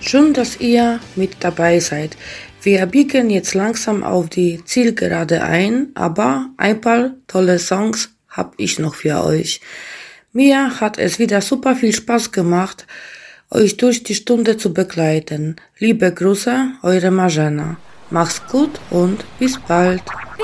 Schön, dass ihr mit dabei seid. Wir biegen jetzt langsam auf die Zielgerade ein, aber ein paar tolle Songs habe ich noch für euch. Mir hat es wieder super viel Spaß gemacht, euch durch die Stunde zu begleiten. Liebe Grüße, eure Marzena. Macht's gut und bis bald.